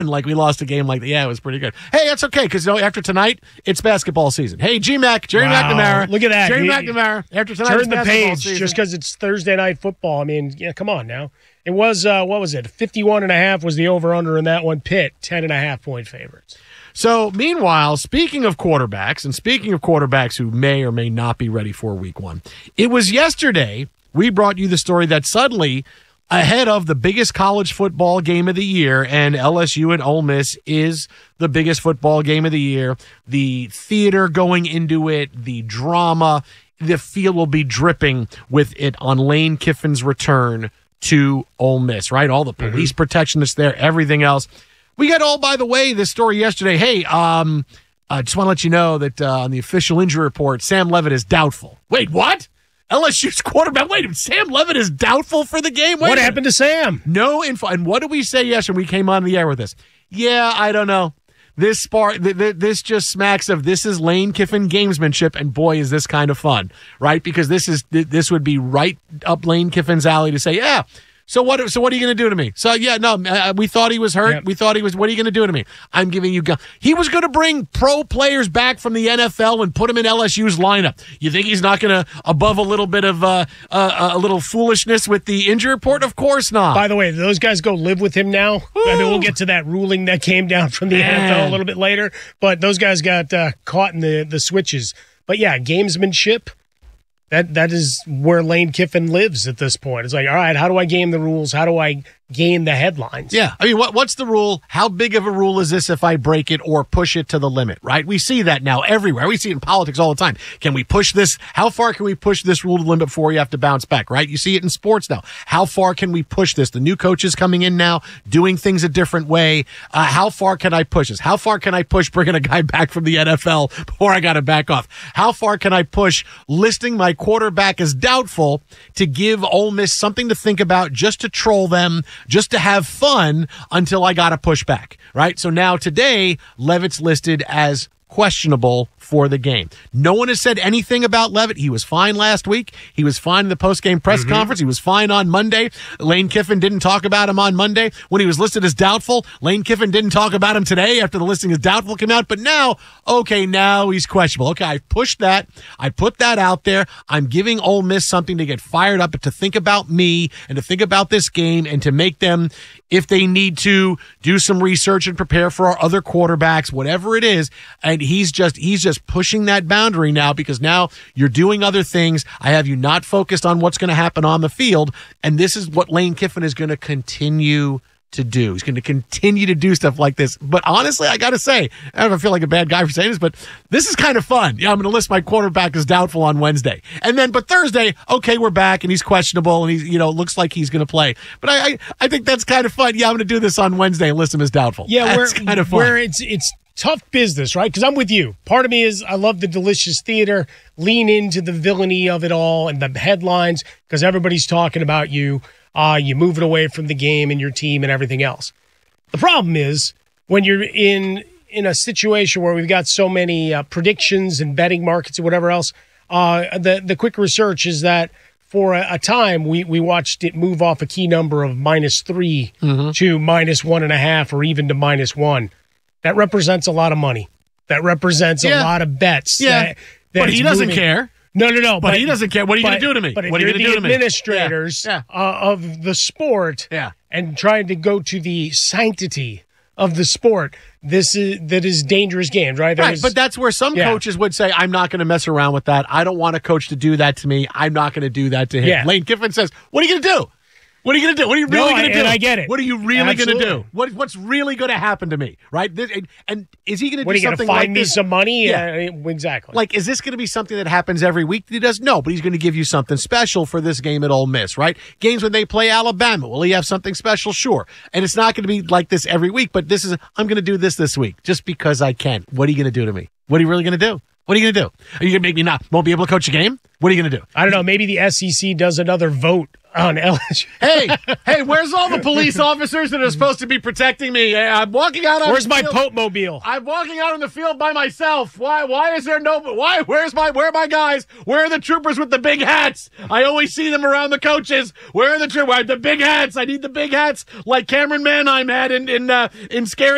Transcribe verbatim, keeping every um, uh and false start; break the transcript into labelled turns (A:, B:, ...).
A: like we lost a game like that. Yeah, it was pretty good. Hey, that's okay because you know, after tonight, it's basketball season. Hey, G-Mac, Jerry
B: wow.
A: McNamara.
B: Look at that.
A: Jerry
B: you,
A: McNamara. After tonight,
B: turn
A: it's
B: the
A: basketball
B: page
A: season.
B: just because it's Thursday night football. I mean, yeah, come on now. It was, uh, what was it? fifty-one and a half was the over-under in that one. Pitt, ten and a half point favorites.
A: So, meanwhile, speaking of quarterbacks, and speaking of quarterbacks who may or may not be ready for week one, it was yesterday we brought you the story that suddenly, ahead of the biggest college football game of the year, and L S U and Ole Miss is the biggest football game of the year, the theater going into it, the drama, the field will be dripping with it on Lane Kiffin's return to Ole Miss, right? All the police mm-hmm. protection that's there, everything else. We got, all by the way, this story yesterday. Hey, um, I just want to let you know that uh, on the official injury report, Sam Levitt is doubtful. Wait, what? L S U's quarterback. Wait, Sam Levitt is doubtful for the game? Wait
B: what happened to Sam?
A: No info. And what did we say yesterday when we came on the air with this? Yeah, I don't know. This spark, th- th- this just smacks of this is Lane Kiffin gamesmanship, and boy, is this kind of fun, right? Because this is th- this would be right up Lane Kiffin's alley to say, yeah. So what? So what are you going to do to me? So yeah, no, uh, we thought he was hurt. Yep. We thought he was. What are you going to do to me? I'm giving you. Gu- he was going to bring pro players back from the N F L and put them in L S U's lineup. You think he's not going to above a little bit of uh, uh, a little foolishness with the injury report? Of course not.
B: By the way, those guys go live with him now. Ooh. I mean, we'll get to that ruling that came down from the Man. N F L a little bit later. But those guys got uh, caught in the the switches. But yeah, gamesmanship. That that is where Lane Kiffin lives at this point. It's like, all right, how do I game the rules? How do I game the headlines?
A: Yeah. I mean, what what's the rule? How big of a rule is this if I break it or push it to the limit, right? We see that now everywhere. We see it in politics all the time. Can we push this? How far can we push this rule to the limit before you have to bounce back, right? You see it in sports now. How far can we push this? The new coaches coming in now, doing things a different way. Uh, how far can I push this? How far can I push bringing a guy back from the N F L before I got to back off? How far can I push listing my quarterback as doubtful to give Ole Miss something to think about, just to troll them, just to have fun until I got to push back, right? So now today, Levitt's listed as questionable for the game. No one has said anything about Levitt. He was fine last week. He was fine in the post-game press mm-hmm. conference. He was fine on Monday. Lane Kiffin didn't talk about him on Monday when he was listed as doubtful. Lane Kiffin didn't talk about him today after the listing as doubtful came out. But now, okay, now he's questionable. Okay, I pushed that. I put that out there. I'm giving Ole Miss something to get fired up, to think about me and to think about this game and to make them, if they need to, do some research and prepare for our other quarterbacks, whatever it is. And he's just he's just pushing that boundary now, because now you're doing other things. I have you not focused on what's going to happen on the field, and this is what Lane Kiffin is going to continue to do. He's going to continue to do stuff like this. But honestly, I got to say, I don't feel like a bad guy for saying this, but this is kind of fun. Yeah, I'm going to list my quarterback as doubtful on Wednesday. And then, but Thursday, okay, we're back, and he's questionable, and he's, you know, looks like he's going to play. But I, I, I think that's kind of fun. Yeah, I'm going to do this on Wednesday and list him as doubtful.
B: Yeah,
A: that's
B: where,
A: kind of fun.
B: Where it's, it's tough business, right? Because I'm with you. Part of me is I love the delicious theater, lean into the villainy of it all and the headlines, because everybody's talking about you. Uh, you move it away from the game and your team and everything else. The problem is when you're in in a situation where we've got so many uh, predictions and betting markets and whatever else, uh, the, the quick research is that for a, a time we, we watched it move off a key number of minus three mm-hmm. to minus one and a half or even to minus one. That represents a lot of money. That represents
A: yeah.
B: a lot of bets.
A: Yeah,
B: that, that
A: but he doesn't moving. care.
B: No, no, no.
A: But, but he doesn't care. What are you going to do to me?
B: But if
A: what are you
B: you're
A: going to do
B: the
A: to me?
B: administrators
A: yeah. Yeah.
B: Uh, of the sport
A: yeah.
B: and trying to go to the sanctity of the sport, this is that is dangerous games, right? That
A: right,
B: is,
A: but that's where some yeah. coaches would say, I'm not going to mess around with that. I don't want a coach to do that to me. I'm not going to do that to him.
B: Yeah.
A: Lane Kiffin says, what are you going to do? What are you going to do? What are you really
B: no,
A: going to do?
B: And I get it.
A: What are you really going to do? What, what's really going to happen to me? Right? This, and, and is he going to do
B: something like this? What, are you going to find me
A: this?
B: some money?
A: Yeah.
B: Uh, exactly.
A: Like, is this going to be something that happens every week that he does? No, but he's going to give you something special for this game at Ole Miss, right? Games when they play Alabama, will he have something special? Sure. And it's not going to be like this every week, but this is, I'm going to do this this week just because I can. What are you going to do to me? What are you really going to do? What are you going to do? Are you going to make me not, won't be able to coach a game? What are you going to do?
B: I don't know. Maybe the S E C does another vote on L S U.
A: hey, hey, where's all the police officers that are supposed to be protecting me? I'm walking out on
B: Where's
A: the
B: my
A: field.
B: Pope mobile?
A: I'm walking out on the field by myself. Why why is there no why where's my where are my guys? Where are the troopers with the big hats? I always see them around the coaches. Where are the troopers? The big hats. I need the big hats like Cameron Manheim had in in uh, in Scary